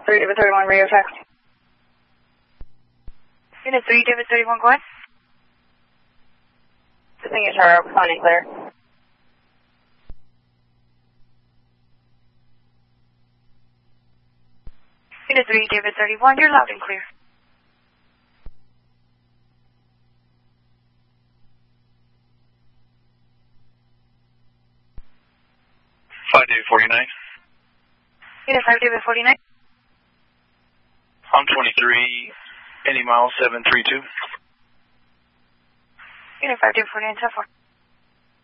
3, David 31, radio check. Unit 3, David 31, go ahead. Signature, responding clear. Unit 3, David 31, you're loud and clear. David 49. Unit 5, David 49. I'm 23, any mile 732. Unit 5, David 49, 10-4.